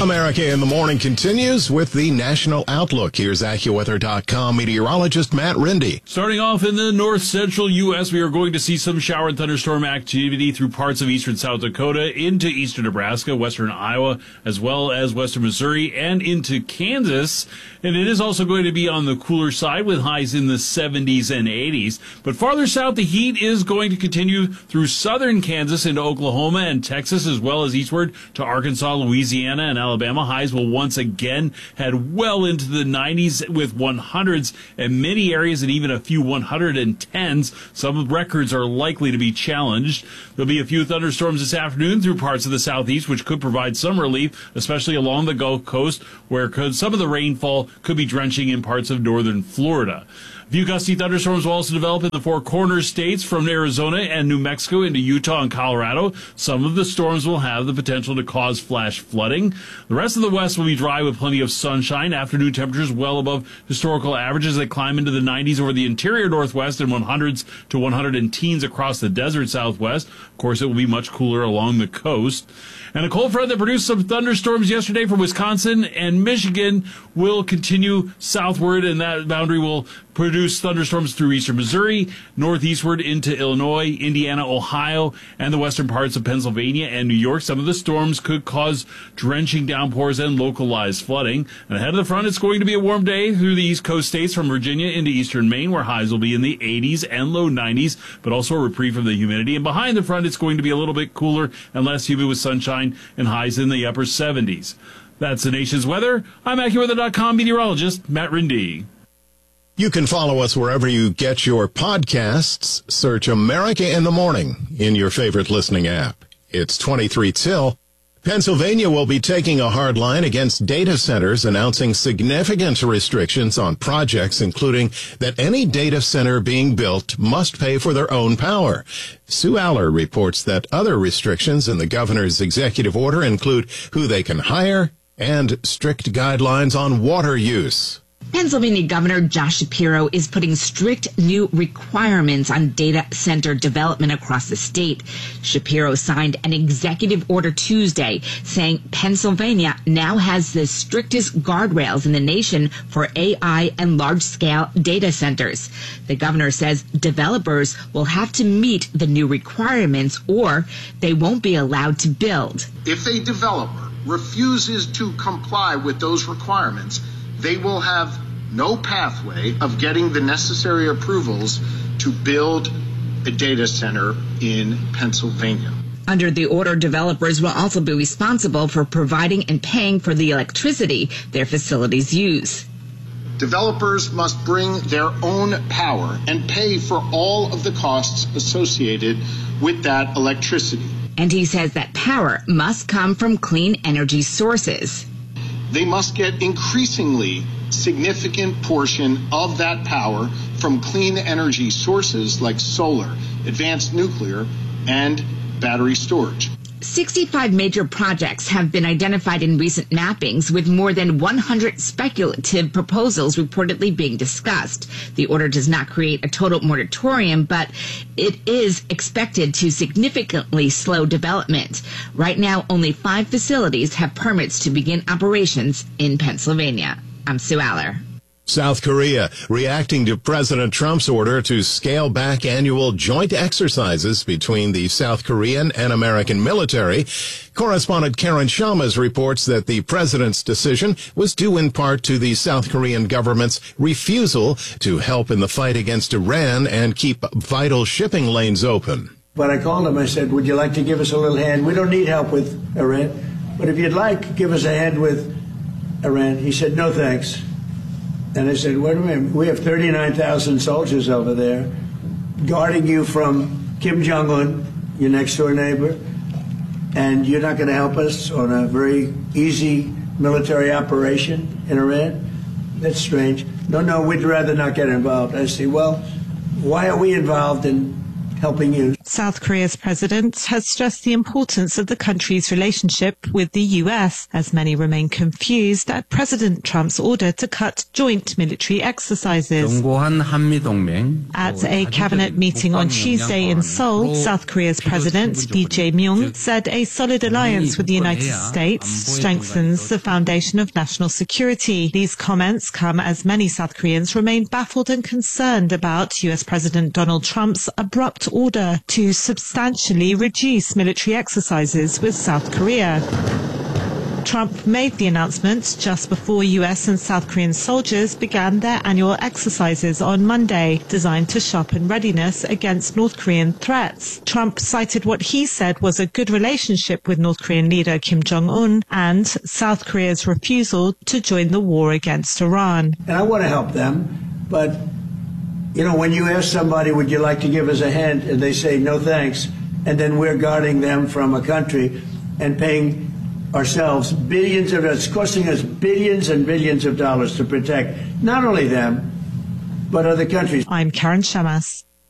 America in the Morning continues with the National Outlook. Here's AccuWeather.com meteorologist Matt Rindy. Starting off in the north-central U.S., we are going to see some shower and thunderstorm activity through parts of eastern South Dakota, into eastern Nebraska, western Iowa, as well as western Missouri, and into Kansas. And it is also going to be on the cooler side with highs in the 70s and 80s. But farther south, the heat is going to continue through southern Kansas into Oklahoma and Texas, as well as eastward to Arkansas, Louisiana, and Alabama. Highs will once again head well into the 90s with 100s in many areas and even a few 110s. Some records are likely to be challenged. There'll be a few thunderstorms this afternoon through parts of the southeast, which could provide some relief, especially along the Gulf Coast, where some of the rainfall could be drenching in parts of northern Florida. A few gusty thunderstorms will also develop in the Four Corners states from Arizona and New Mexico into Utah and Colorado. Some of the storms will have the potential to cause flash flooding. The rest of the west will be dry with plenty of sunshine. Afternoon temperatures well above historical averages that climb into the 90s over the interior northwest and 100s to 110s across the desert southwest. Of course, it will be much cooler along the coast. And a cold front that produced some thunderstorms yesterday from Wisconsin and Michigan will continue southward, and that boundary will produce thunderstorms through eastern Missouri, northeastward into Illinois, Indiana, Ohio, and the western parts of Pennsylvania and New York. Some of the storms could cause drenching downpours and localized flooding. And ahead of the front, it's going to be a warm day through the East Coast states from Virginia into eastern Maine, where highs will be in the 80s and low 90s, but also a reprieve from the humidity. And behind the front, it's going to be a little bit cooler and less humid with sunshine and highs in the upper 70s. That's the nation's weather. I'm AccuWeather.com meteorologist Matt Rindy. You can follow us wherever you get your podcasts. Search America in the Morning in your favorite listening app. It's 23 till. Pennsylvania will be taking a hard line against data centers, announcing significant restrictions on projects, including that any data center being built must pay for their own power. Sue Aller reports that other restrictions in the governor's executive order include who they can hire and strict guidelines on water use. Pennsylvania Governor Josh Shapiro is putting strict new requirements on data center development across the state. Shapiro signed an executive order Tuesday saying Pennsylvania now has the strictest guardrails in the nation for AI and large-scale data centers. The governor says developers will have to meet the new requirements or they won't be allowed to build. If a developer refuses to comply with those requirements, they will have no pathway of getting the necessary approvals to build a data center in Pennsylvania. Under the order, developers will also be responsible for providing and paying for the electricity their facilities use. Developers must bring their own power and pay for all of the costs associated with that electricity. And he says that power must come from clean energy sources. They must get increasingly significant portion of that power from clean energy sources like solar, advanced nuclear, and battery storage. 65 major projects have been identified in recent mappings, with more than 100 speculative proposals reportedly being discussed. The order does not create a total moratorium, but it is expected to significantly slow development. Right now, only 5 facilities have permits to begin operations in Pennsylvania. I'm Sue Aller. South Korea reacting to President Trump's order to scale back annual joint exercises between the South Korean and American military. Correspondent Karen Shamas reports that the president's decision was due in part to the South Korean government's refusal to help in the fight against Iran and keep vital shipping lanes open. But I called him, I said, would you like to give us a little hand? We don't need help with Iran, but if you'd like, give us a hand with Iran. He said, no thanks. And I said, wait a minute, we have 39,000 soldiers over there guarding you from Kim Jong-un, your next door neighbor, and you're not going to help us on a very easy military operation in Iran? That's strange. No, we'd rather not get involved. I say, well, why are we involved in helping you. South Korea's president has stressed the importance of the country's relationship with the US, as many remain confused at President Trump's order to cut joint military exercises. At a cabinet meeting on Tuesday in Seoul, South Korea's president, Lee Jae-myung, said a solid alliance with the United States strengthens the foundation of national security. These comments come as many South Koreans remain baffled and concerned about US President Donald Trump's abrupt order to substantially reduce military exercises with South Korea. Trump made the announcement just before US and South Korean soldiers began their annual exercises on Monday, designed to sharpen readiness against North Korean threats. Trump cited what he said was a good relationship with North Korean leader Kim Jong-un and South Korea's refusal to join the war against Iran. And I want to help them, but, you know, when you ask somebody, would you like to give us a hand, and they say, no thanks, and then we're guarding them from a country and paying ourselves it's costing us billions and billions of dollars to protect not only them, but other countries. I'm Karen Shamas.